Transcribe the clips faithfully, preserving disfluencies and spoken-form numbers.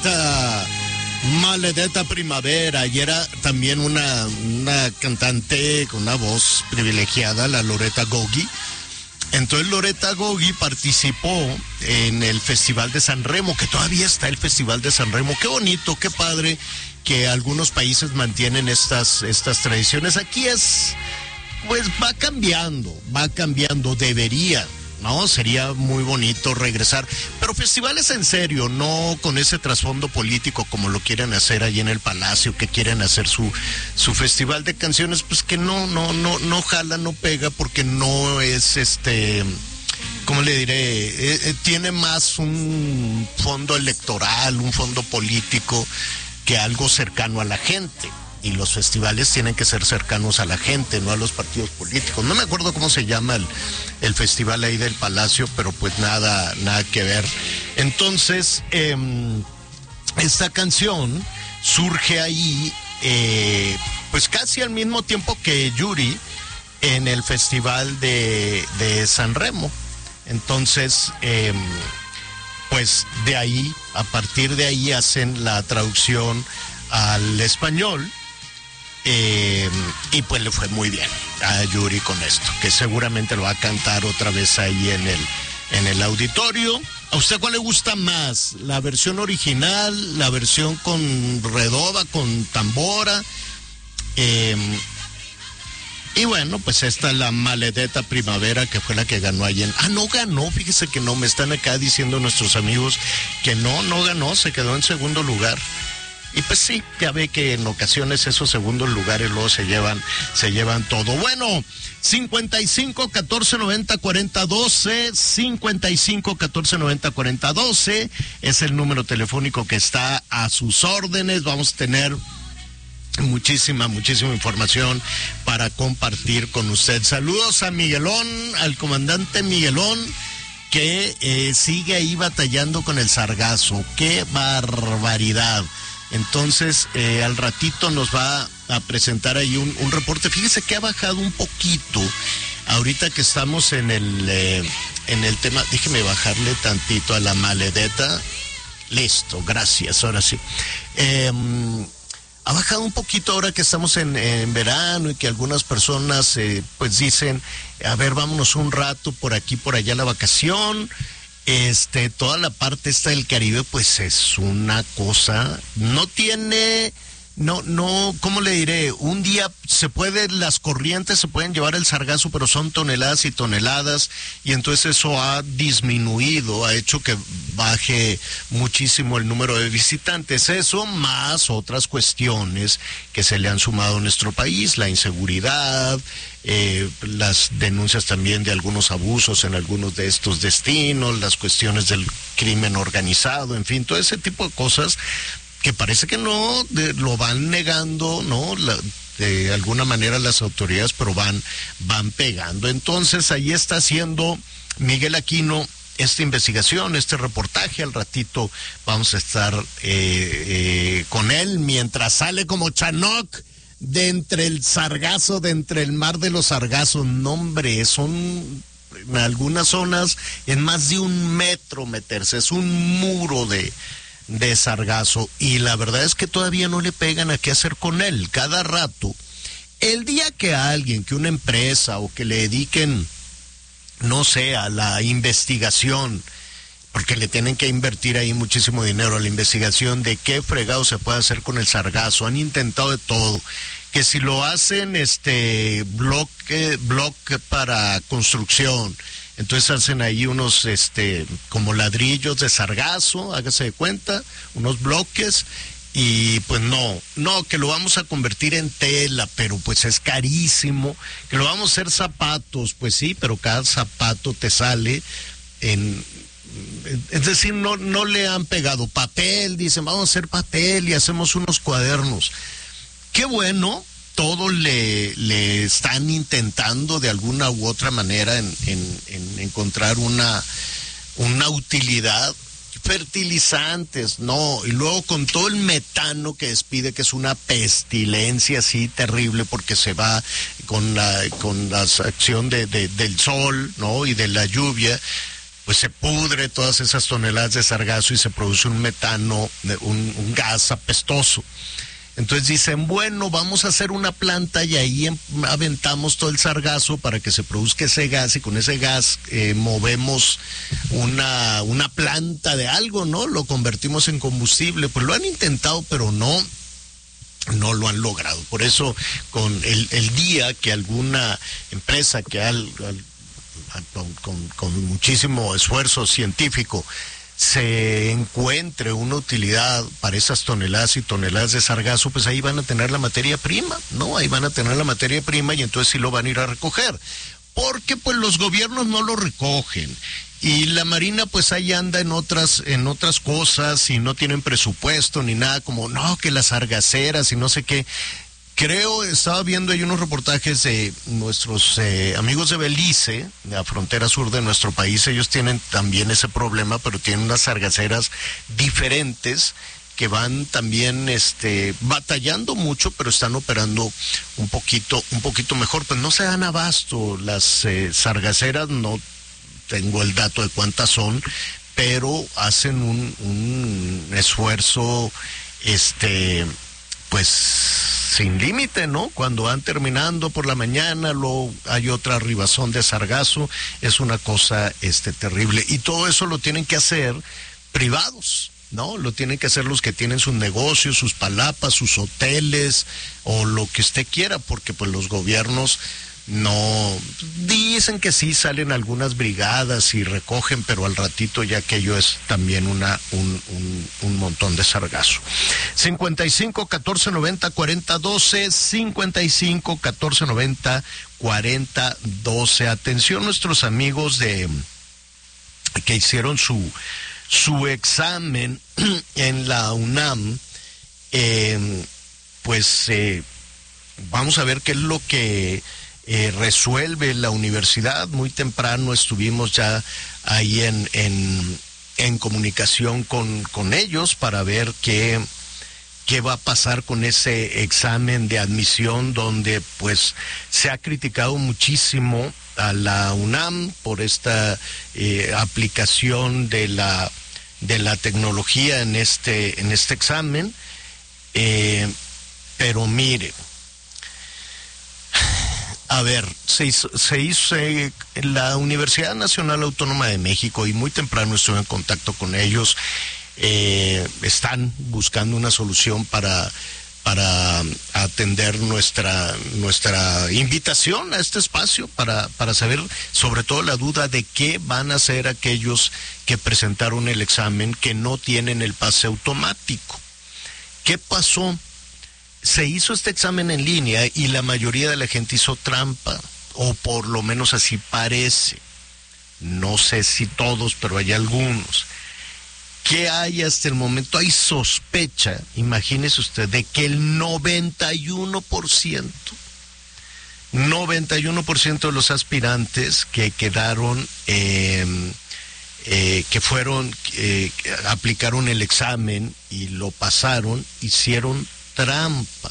esta Maledetta Primavera, y era también una, una cantante con una voz privilegiada, la Loretta Goggi. Entonces Loretta Goggi participó en el Festival de San Remo, que todavía está el Festival de San Remo. Qué bonito, qué padre que algunos países mantienen estas, estas tradiciones. Aquí es, pues va cambiando, va cambiando, debería, ¿no? Sería muy bonito regresar, pero festivales en serio, no con ese trasfondo político como lo quieren hacer ahí en el Palacio, que quieren hacer su su festival de canciones, pues que no no no no jala, no pega, porque no es este, ¿cómo le diré? Eh, eh, tiene más un fondo electoral, un fondo político que algo cercano a la gente. Y los festivales tienen que ser cercanos a la gente, no a los partidos políticos. No me acuerdo cómo se llama el, el festival ahí del Palacio, pero pues nada, nada que ver. Entonces, eh, esta canción surge ahí, eh, pues casi al mismo tiempo que Yuri en el festival de, de San Remo. Entonces, eh, pues de ahí, a partir de ahí hacen la traducción al español. Eh, y pues le fue muy bien a Yuri con esto, que seguramente lo va a cantar otra vez ahí en el, en el auditorio. ¿A usted cuál le gusta más? ¿La versión original? ¿La versión con redoba, con tambora? Eh, y bueno, pues esta es la Maledetta Primavera, que fue la que ganó ayer. Ah, no ganó, fíjese que no, me están acá diciendo nuestros amigos que no, no ganó, se quedó en segundo lugar. Y pues sí, ya ve que en ocasiones esos segundos lugares luego se llevan, se llevan todo. Bueno, cincuenta y cinco, catorce, noventa, cuarenta, doce, cincuenta y cinco, catorce, noventa, cuarenta, doce, es el número telefónico que está a sus órdenes. Vamos a tener muchísima, muchísima información para compartir con usted. Saludos a Miguelón, al comandante Miguelón, que eh, sigue ahí batallando con el sargazo. ¡Qué barbaridad! Entonces, eh, al ratito nos va a presentar ahí un, un reporte. Fíjese que ha bajado un poquito. Ahorita que estamos en el, eh, en el tema, déjeme bajarle tantito a la Maledetta. Listo, gracias, ahora sí. Eh, ha bajado un poquito ahora que estamos en, en verano, y que algunas personas eh, pues dicen, a ver, vámonos un rato por aquí, por allá a la vacación. Este, toda la parte esta del Caribe, pues es una cosa, no tiene, no, no, ¿cómo le diré? Un día se puede, las corrientes se pueden llevar el sargazo, pero son toneladas y toneladas, y entonces eso ha disminuido, ha hecho que baje muchísimo el número de visitantes. Eso más otras cuestiones que se le han sumado a nuestro país, la inseguridad, Eh, las denuncias también de algunos abusos en algunos de estos destinos, las cuestiones del crimen organizado, en fin, todo ese tipo de cosas que parece que no de, lo van negando, ¿no? La, de alguna manera las autoridades, pero van, van pegando. Entonces ahí está haciendo Miguel Aquino esta investigación, este reportaje. Al ratito vamos a estar eh, eh, con él mientras sale como Chanoc de entre el sargazo, de entre el mar de los sargazos. No, hombre, son en algunas zonas en más de un metro meterse, es un muro de, de sargazo, y la verdad es que todavía no le pegan a qué hacer con él. Cada rato, el día que a alguien, que una empresa o que le dediquen, no sé, a la investigación, porque le tienen que invertir ahí muchísimo dinero a la investigación de qué fregado se puede hacer con el sargazo. Han intentado de todo, que si lo hacen este bloque, bloque para construcción, entonces hacen ahí unos este como ladrillos de sargazo, hágase de cuenta, unos bloques, y pues no, no, que lo vamos a convertir en tela, pero pues es carísimo. Que lo vamos a hacer zapatos, pues sí, pero cada zapato te sale en... Es decir, no, no le han pegado. Papel, dicen, vamos a hacer papel y hacemos unos cuadernos. Qué bueno, todos le, le están intentando de alguna u otra manera en, en, en encontrar una, una utilidad. Fertilizantes, no, y luego con todo el metano que despide, que es una pestilencia así terrible, porque se va con la, con la acción de, de, del sol, ¿no? Y de la lluvia. pues se pudre todas esas toneladas de sargazo y se produce un metano, un, un gas apestoso. Entonces dicen, bueno, vamos a hacer una planta y ahí aventamos todo el sargazo para que se produzca ese gas y con ese gas eh, movemos una, una planta de algo, ¿no? Lo convertimos en combustible. Pues lo han intentado, pero no, no lo han logrado. Por eso, con el, el día que alguna empresa que al, al, con, con, con muchísimo esfuerzo científico se encuentre una utilidad para esas toneladas y toneladas de sargazo, pues ahí van a tener la materia prima, ¿no? Ahí van a tener la materia prima y entonces sí lo van a ir a recoger. Porque pues los gobiernos no lo recogen. Y la Marina pues ahí anda en otras, en otras cosas y no tienen presupuesto ni nada, como no, que las sargaceras y no sé qué. Creo, estaba viendo ahí unos reportajes de nuestros eh, amigos de Belice, de la frontera sur de nuestro país. Ellos tienen también ese problema, pero tienen unas sargaceras diferentes que van también este, batallando mucho, pero están operando un poquito, un poquito mejor. Pues no se dan abasto las eh, sargaceras, no tengo el dato de cuántas son, pero hacen un, un esfuerzo, este, pues sin límite, ¿no? Cuando van terminando por la mañana, luego hay otra arribazón de sargazo, es una cosa este, terrible. Y todo eso lo tienen que hacer privados, ¿no? Lo tienen que hacer los que tienen sus negocios, sus palapas, sus hoteles, o lo que usted quiera, porque pues los gobiernos no, dicen que sí salen algunas brigadas y recogen, pero al ratito ya que ello es también una un, un, un montón de sargazo. cincuenta y cinco, catorce noventa, cuarenta doce, cincuenta y cinco, catorce noventa, cuarenta doce. Atención nuestros amigos de que hicieron su su examen en la UNAM, eh, pues eh, vamos a ver qué es lo que Eh, resuelve la universidad. Muy temprano estuvimos ya ahí en, en, en comunicación con, con ellos para ver qué, qué va a pasar con ese examen de admisión, donde pues se ha criticado muchísimo a la UNAM por esta eh, aplicación de la, de la tecnología en este, en este examen. Eh, pero mire, a ver, se hizo, se hizo eh, la Universidad Nacional Autónoma de México, y muy temprano estuve en contacto con ellos, eh, están buscando una solución para, para atender nuestra, nuestra invitación a este espacio, para, para saber sobre todo la duda de qué van a hacer aquellos que presentaron el examen que no tienen el pase automático. ¿Qué pasó? Se hizo este examen en línea y la mayoría de la gente hizo trampa, o por lo menos así parece. No sé si todos, pero hay algunos. ¿Qué hay hasta el momento? Hay sospecha, imagínese usted, de que el noventa y uno por ciento, noventa y uno por ciento de los aspirantes que quedaron, eh, eh, que fueron, eh, aplicaron el examen y lo pasaron, hicieron trampa.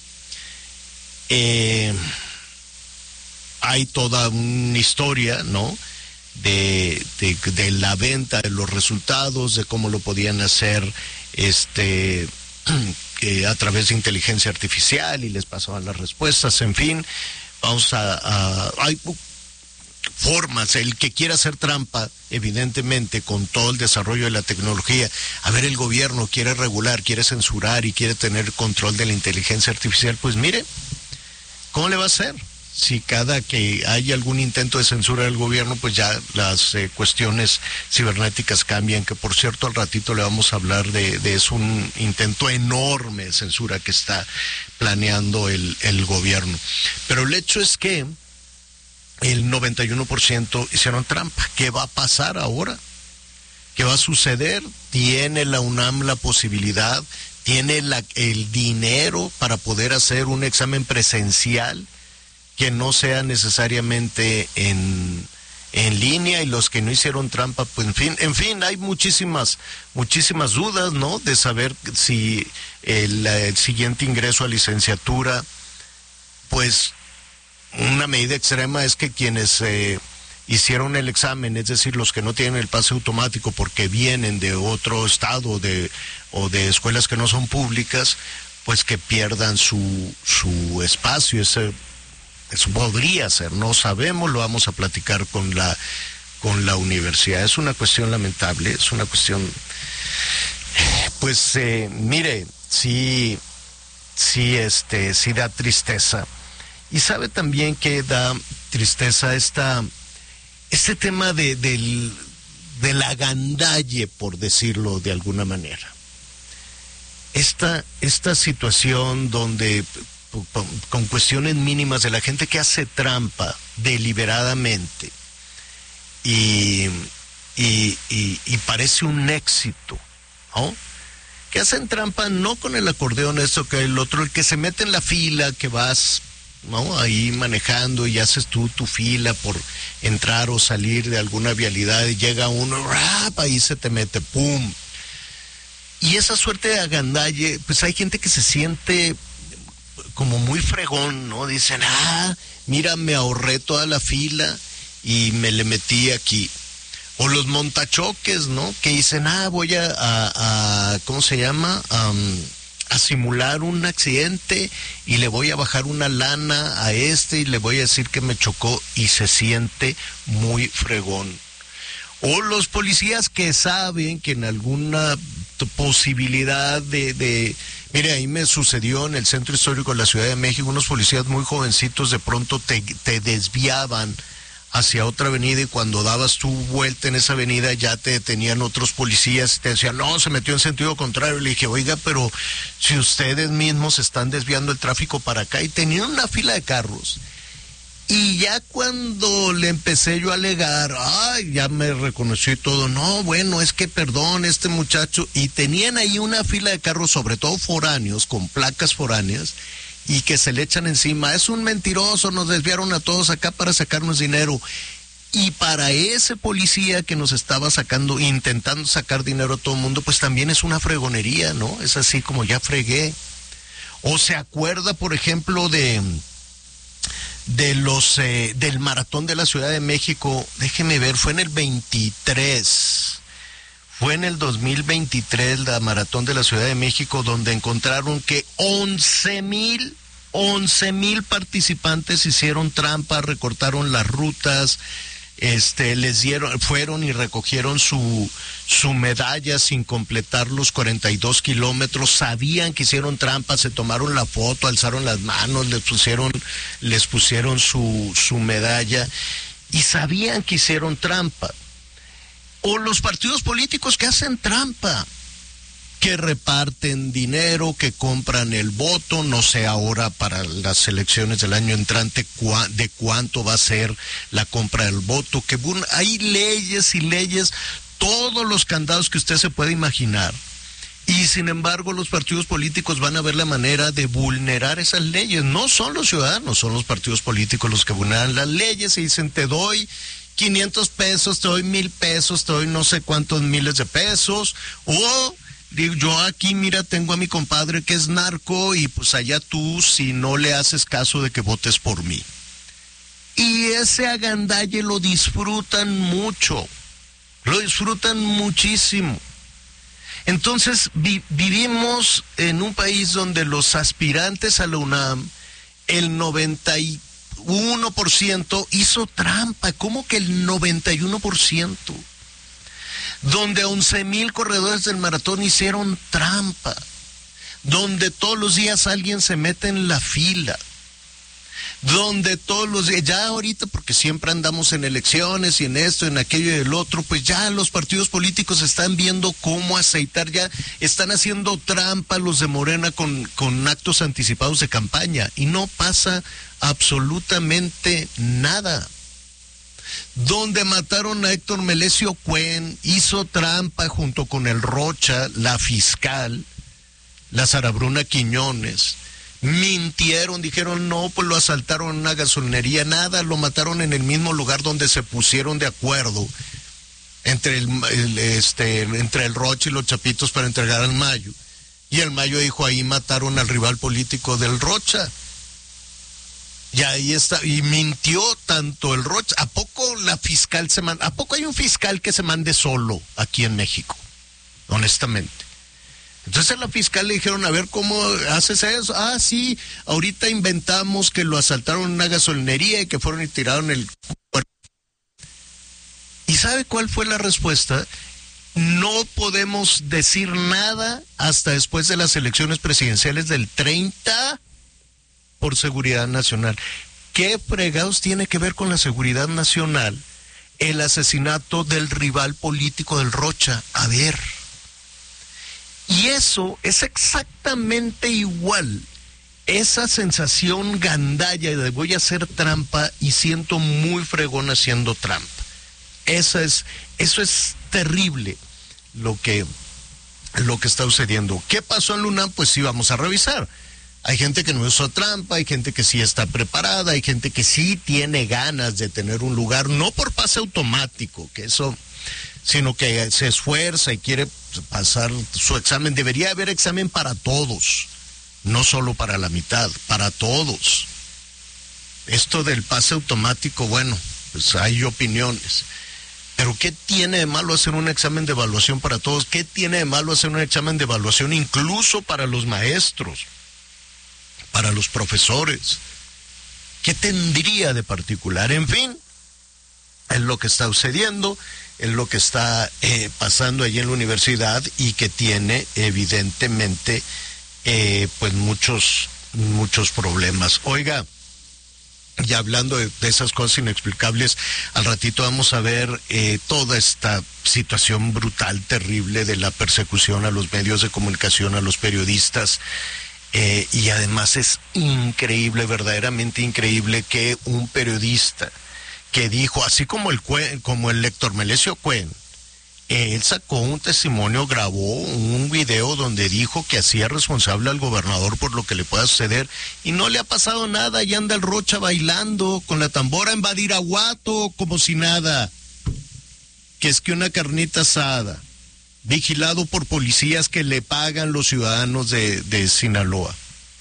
Eh, hay toda una historia, ¿no? De, de, de la venta de los resultados, de cómo lo podían hacer este eh, a través de inteligencia artificial y les pasaban las respuestas, en fin. Vamos a, a hay formas, el que quiera hacer trampa, evidentemente, con todo el desarrollo de la tecnología. A ver, el gobierno quiere regular, quiere censurar y quiere tener control de la inteligencia artificial. Pues mire, ¿cómo le va a hacer? Si cada que hay algún intento de censura del gobierno, pues ya las eh, cuestiones cibernéticas cambian, que por cierto al ratito le vamos a hablar de, de es un intento enorme de censura que está planeando el, el gobierno. Pero el hecho es que el noventa y uno por ciento hicieron trampa. ¿Qué va a pasar ahora? ¿Qué va a suceder? ¿Tiene la UNAM la posibilidad, tiene la, el dinero para poder hacer un examen presencial que no sea necesariamente en, en línea? Y los que no hicieron trampa, pues en fin, en fin, hay muchísimas, muchísimas dudas, ¿no? De saber si el, el siguiente ingreso a licenciatura, pues una medida extrema es que quienes eh, hicieron el examen, es decir, los que no tienen el pase automático porque vienen de otro estado de, o de escuelas que no son públicas, pues que pierdan su, su espacio. Ese, eso podría ser, no sabemos, lo vamos a platicar con la, con la universidad. Es una cuestión lamentable, es una cuestión, pues eh, mire, sí, sí, este, sí da tristeza. Y sabe también que da tristeza esta, este tema de, del, de la gandalle, por decirlo de alguna manera. Esta, esta situación donde, con cuestiones mínimas de la gente que hace trampa deliberadamente y, y, y, y parece un éxito, ¿no? Que hacen trampa no con el acordeón, esto que el otro, el que se mete en la fila, que vas, ¿no?, ahí manejando y haces tú tu fila por entrar o salir de alguna vialidad y llega uno, ¡rap!, ahí se te mete, ¡pum! Y esa suerte de agandalle, pues hay gente que se siente como muy fregón, ¿no? Dicen, ah, mira, me ahorré toda la fila y me le metí aquí. O los montachoques, ¿no? Que dicen, ah, voy a, a, a ¿cómo se llama? Um, a simular un accidente y le voy a bajar una lana a este y le voy a decir que me chocó, y se siente muy fregón. O los policías que saben que en alguna posibilidad de, de... Mire, ahí me sucedió en el Centro Histórico de la Ciudad de México, unos policías muy jovencitos de pronto te, te desviaban hacia otra avenida, y cuando dabas tu vuelta en esa avenida ya te detenían otros policías y te decían, no, se metió en sentido contrario. Le dije, oiga, pero si ustedes mismos están desviando el tráfico para acá, y tenían una fila de carros. Y ya cuando le empecé yo a alegar, ay, ya me reconoció y todo, no, bueno, es que perdón, este muchacho, y tenían ahí una fila de carros, sobre todo foráneos, con placas foráneas, y que se le echan encima, es un mentiroso, nos desviaron a todos acá para sacarnos dinero. Y para ese policía que nos estaba sacando, intentando sacar dinero a todo el mundo, pues también es una fregonería, ¿no? Es así como ya fregué. O se acuerda, por ejemplo, de... de los eh, del maratón de la Ciudad de México, déjeme ver, fue en el veintitrés, fue en el dos mil veintitrés la maratón de la Ciudad de México, donde encontraron que once mil participantes hicieron trampa, recortaron las rutas, este, les dieron, fueron y recogieron su, su medalla sin completar los cuarenta y dos kilómetros, sabían que hicieron trampa, se tomaron la foto, alzaron las manos, les pusieron, les pusieron su, su medalla, y sabían que hicieron trampa. O los partidos políticos que hacen trampa, que reparten dinero, que compran el voto, no sé ahora para las elecciones del año entrante cua, de cuánto va a ser la compra del voto, que bueno, hay leyes y leyes, todos los candados que usted se puede imaginar, y sin embargo los partidos políticos van a ver la manera de vulnerar esas leyes. No son los ciudadanos, son los partidos políticos los que vulneran las leyes y dicen, te doy quinientos pesos, te doy mil pesos, te doy no sé cuántos miles de pesos, o digo, yo aquí, mira, tengo a mi compadre que es narco, y pues allá tú, si no le haces caso de que votes por mí. Y ese agandalle lo disfrutan mucho, lo disfrutan muchísimo. Entonces, vi, vivimos en un país donde los aspirantes a la UNAM, el noventa y uno por ciento hizo trampa. ¿Cómo que el noventa y uno por ciento? Donde once mil corredores del maratón hicieron trampa, donde todos los días alguien se mete en la fila, donde todos los días, ya ahorita, porque siempre andamos en elecciones y en esto, en aquello y el otro, pues ya los partidos políticos están viendo cómo aceitar, ya están haciendo trampa los de Morena con, con actos anticipados de campaña, y no pasa absolutamente nada. Donde mataron a Héctor Melesio Cuen, hizo trampa junto con el Rocha, la fiscal, la Sara Bruna Quiñones, mintieron, dijeron no, pues lo asaltaron en una gasolinería, nada, lo mataron en el mismo lugar donde se pusieron de acuerdo entre el, el este entre el Rocha y los Chapitos para entregar al Mayo, y el Mayo dijo, ahí mataron al rival político del Rocha. Y ahí está, y mintió tanto el Rocha. ¿A poco la fiscal se manda? ¿A poco hay un fiscal que se mande solo aquí en México? Honestamente. Entonces a la fiscal le dijeron, a ver, ¿cómo haces eso? Ah, sí, ahorita inventamos que lo asaltaron en una gasolinería y que fueron y tiraron el cuerpo. ¿Y sabe cuál fue la respuesta? No podemos decir nada hasta después de las elecciones presidenciales del treinta por seguridad nacional. ¿Qué fregados tiene que ver con la seguridad nacional el asesinato del rival político del Rocha? A ver. Y eso es exactamente igual. Esa sensación gandalla de voy a hacer trampa y siento muy fregón haciendo trampa. Esa es, eso es terrible lo que, lo que está sucediendo. ¿Qué pasó en la UNAM? Pues sí, vamos a revisar. Hay gente que no hizo trampa, hay gente que sí está preparada, hay gente que sí tiene ganas de tener un lugar, no por pase automático, que eso, sino que se esfuerza y quiere pasar su examen. Debería haber examen para todos, no solo para la mitad, para todos. Esto del pase automático, bueno, pues hay opiniones. Pero ¿qué tiene de malo hacer un examen de evaluación para todos? ¿Qué tiene de malo hacer un examen de evaluación incluso para los maestros? Para los profesores. ¿Qué tendría de particular? En fin, es lo que está sucediendo, es lo que está eh, pasando allí en la universidad y que tiene evidentemente eh, pues muchos, muchos problemas. Oiga, y hablando de, de esas cosas inexplicables, al ratito vamos a ver eh, toda esta situación brutal, terrible de la persecución a los medios de comunicación, a los periodistas. Eh, y además es increíble, verdaderamente increíble, que un periodista que dijo, así como el como el Héctor Melesio Cuen, eh, él sacó un testimonio, grabó un video donde dijo que hacía responsable al gobernador por lo que le pueda suceder, y no le ha pasado nada, y anda el Rocha bailando con la tambora en Badiraguato como si nada, que es que una carnita asada, vigilado por policías que le pagan los ciudadanos de, de Sinaloa.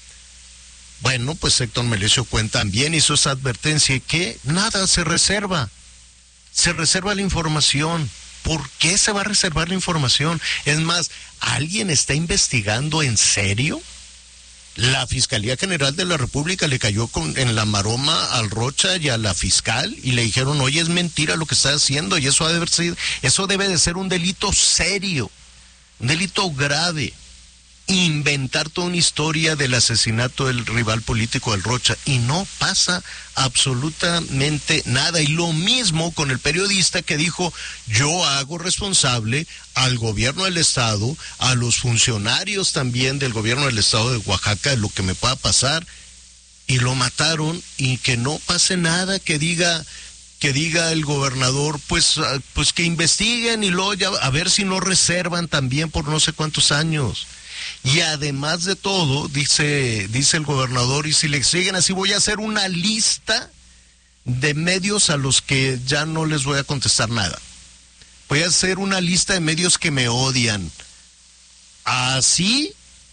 Bueno, pues Héctor Melesio Cuen también hizo esa advertencia, que nada, se reserva, se reserva la información. ¿Por qué se va a reservar la información? Es más, ¿alguien está investigando en serio? La Fiscalía General de la República le cayó con, en la maroma al Rocha y a la fiscal y le dijeron, oye, es mentira lo que está haciendo, y eso ha de haber sido, eso debe de ser un delito serio, un delito grave. Inventar toda una historia del asesinato del rival político del Rocha, y no pasa absolutamente nada. Y lo mismo con el periodista que dijo, yo hago responsable al gobierno del estado, a los funcionarios también del gobierno del estado de Oaxaca de lo que me pueda pasar, y lo mataron, y que no pase nada, que diga que diga el gobernador, pues pues que investiguen y luego ya a ver si no reservan también por no sé cuántos años. Y además de todo, dice, dice el gobernador, y si le siguen así, voy a hacer una lista de medios a los que ya no les voy a contestar nada. Voy a hacer una lista de medios que me odian. ¿Así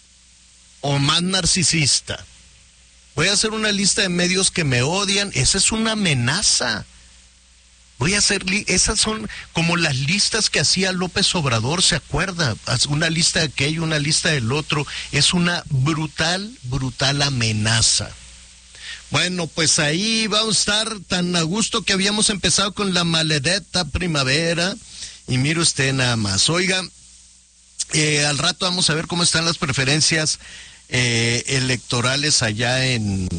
o más narcisista? Voy a hacer una lista de medios que me odian. Esa es una amenaza. Voy a hacer, li- esas son como las listas que hacía López Obrador, ¿se acuerda? Una lista de aquello, una lista del otro. Es una brutal, brutal amenaza. Bueno, pues ahí vamos a estar tan a gusto que habíamos empezado con la maledetta primavera. Y mire usted nada más. Oiga, eh, al rato vamos a ver cómo están las preferencias eh, electorales allá en